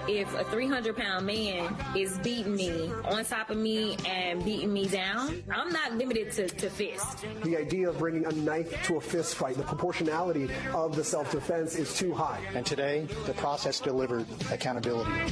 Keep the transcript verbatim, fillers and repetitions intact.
if a three hundred pound man is beating me on top of me and beating me down, I'm not limited to, to fist. The idea of bringing a knife to a fist fight, the proportionality of the self-defense is too high. And today, the process delivered accountability.